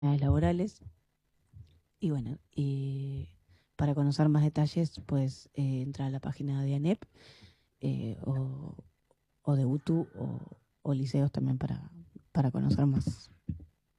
laborales. Y bueno, para conocer más detalles, pues entrar a la página de ANEP o de UTU o liceos también para conocer más.